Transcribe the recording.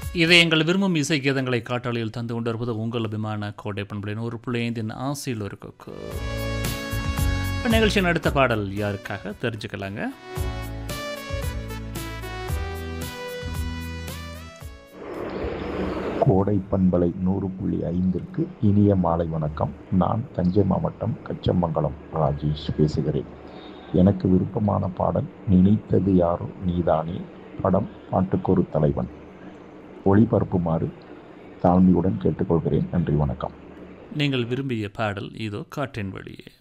இதை எங்கள் விரும்பும் இசை கீதங்களை காட்டாளியில் தந்து கொண்டு வருவது உங்கள் அபிமான கோடை பண்புகளின் ஒரு பிள்ளைந்தின் ஆசையில் ஒரு கொக்கு. இப்போ நிகழ்ச்சியின் அடுத்த பாடல் யாருக்காக தெரிஞ்சுக்கலாங்க. கோடை பண்பலை 100.5ற்கு இனிய மாலை வணக்கம். நான் தஞ்சை மாவட்டம் கச்சமங்கலம் ராஜேஷ் பேசுகிறேன். எனக்கு விருப்பமான பாடல் நினைத்தது யாரோ நீதானே, படம் பாட்டுக்கொரு தலைவன். ஒளிபரப்புமாறு தாழ்மையுடன் கேட்டுக்கொள்கிறேன். நன்றி, வணக்கம். நீங்கள் விரும்பிய பாடல் இதோ காற்றின் வழியே.